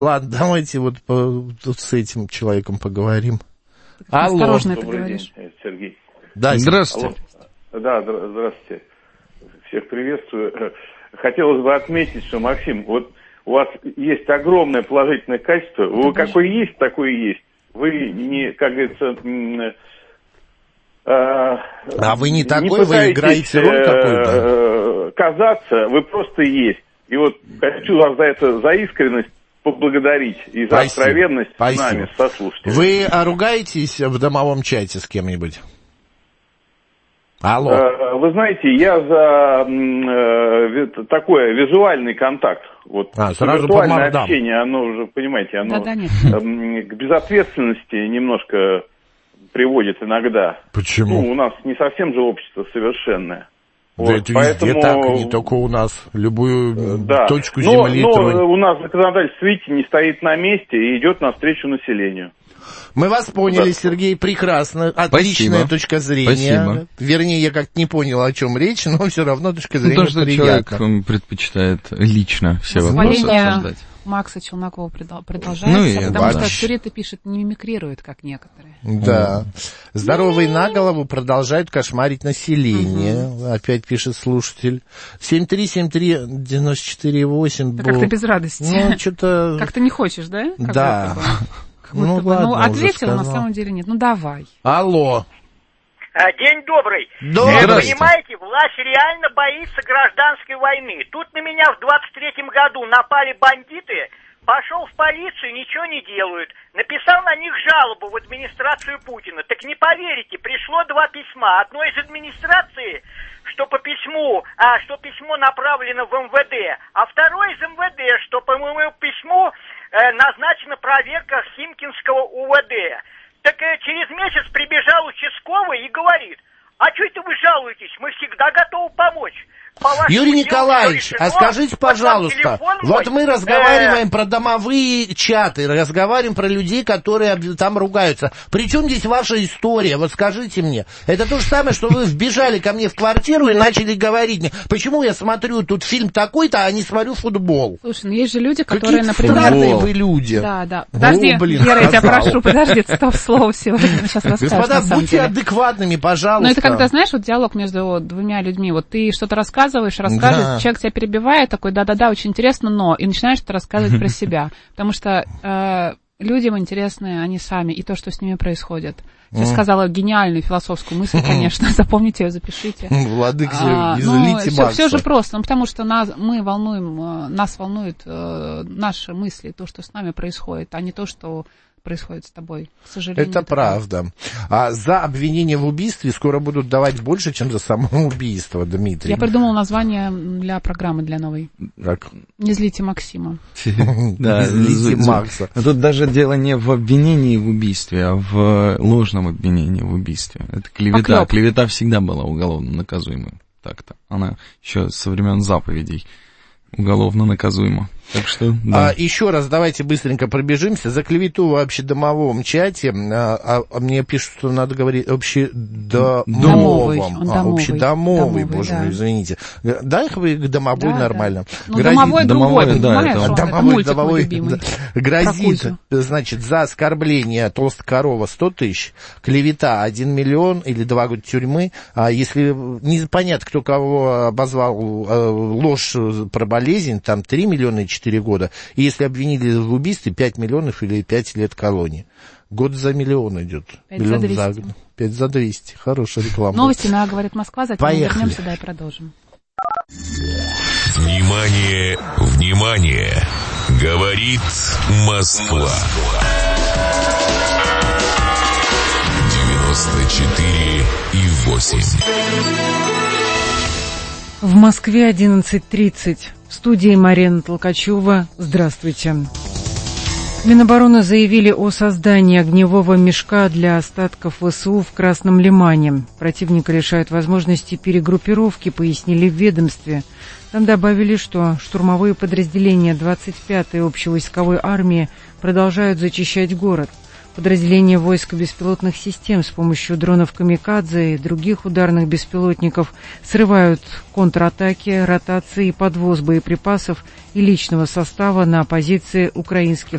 Ладно, давайте вот тут с этим человеком поговорим. Алло. Осторожно это Добрый говоришь. день, Сергей. Да, Здравствуйте. Алло. Да, здравствуйте. Всех приветствую. Хотелось бы отметить, что, Максим, вот у вас есть огромное положительное качество. Вы какой есть, такой и есть. Вы не, как говорится... А вы не такой, вы играете роль какую-то? Казаться, вы просто есть. И вот хочу вас за это, за искренность поблагодарить и за откровенность с нами, со слушателями. Вы ругаетесь в домовом чате с кем-нибудь? Алло. Вы знаете, я за такой визуальный контакт. Вот сразу по виртуальное мордам. общение, оно уже, понимаете, оно нет. К безответственности немножко приводит иногда. Почему? Ну, у нас не совсем же общество совершенное. Да Вот, это везде так, не только у нас. Любую точку земли тронь. Но у нас законодательство, видите, не стоит на месте и идет навстречу населению. Мы вас поняли, Сергей, прекрасно. Отличная точка зрения. Спасибо. Вернее, я как-то не понял, о чем речь, но все равно точка зрения Потому что приятна. человек предпочитает лично все вопросы обсуждать. Макса Челнокова продолжается, Ну, потому что Цурита пишет, не мимикрирует, как некоторые. Да. Здоровый на голову продолжают кошмарить население. Опять пишет слушатель. 7373948. Ты как-то без радости. Ну, что-то... Как-то не хочешь, да? Да. Ну, ладно, ответил, на самом деле нет. Ну, давай. Алло. День добрый. Здравствуйте. Понимаете, власть реально боится гражданской войны. Тут на меня в 23-м году напали бандиты, пошел в полицию, ничего не делают. Написал на них жалобу в администрацию Путина. Так не поверите, пришло 2 письма. Одно из администрации, что письмо направлено в МВД, а второе из МВД, что по моему письму назначена проверка Химкинского УВД. Так через месяц прибежал участковый и говорит: а что это вы жалуетесь? Мы всегда готовы помочь. Юрий Николаевич, а скажите, пожалуйста, вот мы разговариваем про домовые чаты, разговариваем про людей, которые там ругаются. Причем здесь ваша история? Вот скажите мне. Это то же самое, что вы вбежали ко мне в квартиру и начали говорить мне, почему я смотрю тут фильм такой-то, а не смотрю футбол. Слушай, ну есть же люди, которые, например... Какие вы люди. Да. Подожди, Вера, я тебя прошу, подожди, стоп, слово сегодня. Сейчас расскажешь. Господа, будьте адекватными, пожалуйста. Ну это когда, знаешь, вот диалог между двумя людьми, вот ты что-то рассказываешь, человек тебя перебивает, такой, да-да-да, очень интересно, но, и начинаешь что-то рассказывать про себя, потому что людям интересны они сами, и то, что с ними происходит. Я сказала гениальную философскую мысль, конечно, запомните ее, запишите. Владык, излите Макса. Все же просто, потому что нас волнуют наши мысли, то, что с нами происходит, а не то, что происходит с тобой, к сожалению. Это правда. А за обвинение в убийстве скоро будут давать больше, чем за самоубийство, Дмитрий. Я придумал название для программы, для новой. Так. Не злите Максима. Да, злите Макса. Тут даже дело не в обвинении в убийстве, а в ложном обвинении в убийстве. Это клевета. Клевета всегда была уголовно наказуемой. Так-то. Она еще со времен заповедей уголовно наказуема. Так что, да. Еще раз давайте быстренько пробежимся. За клевету в общедомовом чате, мне пишут, что надо говорить общедомовый, боже мой, извините. Да, их вы домовой нормально. Ну, домовой другой, понимаешь? Домовой грозит, значит, за оскорбление толстокорова 100 тысяч, клевета 1 миллион или 2 года тюрьмы. А если непонятно, кто кого обозвал, ложь про болезнь, там 3 миллиона и 4 года. И если обвинили в убийстве, 5 миллионов или 5 лет колонии. Год за миллион идет. 5 за 200. 5 за 200. Хорошая реклама. Новости на «Говорит Москва», затем Поехали. вернемся, да, и продолжим. Внимание, внимание! Говорит Москва. 94,8. В Москве 11:30. В студии Марина Толкачева. Здравствуйте. Минобороны заявили о создании огневого мешка для остатков ВСУ в Красном Лимане. Противника лишают возможности перегруппировки, пояснили в ведомстве. Там добавили, что штурмовые подразделения 25-й общевойсковой армии продолжают зачищать город. Подразделения войск беспилотных систем с помощью дронов «Камикадзе» и других ударных беспилотников срывают контратаки, ротации и подвоз боеприпасов и личного состава на позиции украинских